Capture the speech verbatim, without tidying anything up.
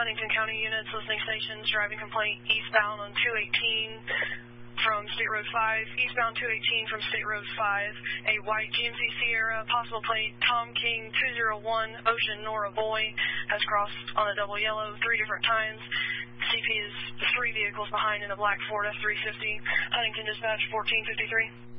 Huntington County units, listening stations, driving complaint eastbound on two eighteen from State Road five, eastbound two eighteen from State Road five, a white G M C Sierra, possible plate Tom King two zero one, Ocean Nora Boy, has crossed on a double yellow three different times. C P is three vehicles behind in a black Ford F three fifty. Huntington Dispatch fourteen fifty-three.